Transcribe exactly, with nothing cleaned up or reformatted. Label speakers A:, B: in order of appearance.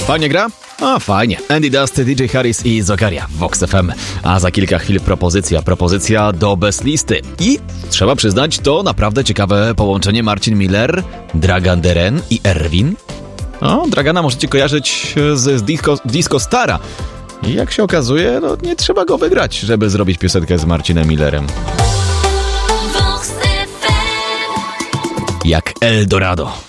A: Fajnie gra? A, fajnie. Andy Dust, D J Harris i Zokaria w Vox F M. A za kilka chwil propozycja, propozycja do bez listy. I trzeba przyznać, to naprawdę ciekawe połączenie Marcin Miller, Dragan Deren i Erwin. O, Dragana możecie kojarzyć z, z disco, disco Stara. I jak się okazuje, no nie trzeba go wygrać, żeby zrobić piosenkę z Marcinem Millerem. Jak Eldorado.